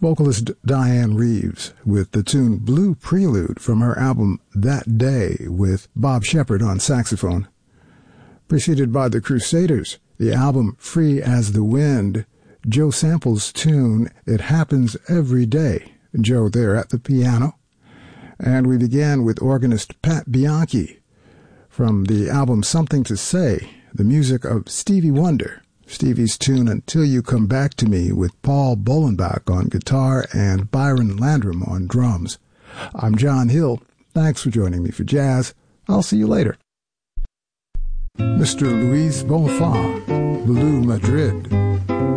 vocalist Diane Reeves with the tune Blue Prelude from her album That Day with Bob Shepard on saxophone. Preceded by the Crusaders, the album Free as the Wind, Joe Sample's tune It Happens Every Day, Joe there at the piano. And we began with organist Pat Bianchi from the album Something to Say, the music of Stevie Wonder. Stevie's tune Until You Come Back to Me with Paul Bolenbach on guitar and Byron Landrum on drums. I'm John Hill. Thanks for joining me for jazz. I'll see you later. Mr. Luis Bonfant, Blue Madrid.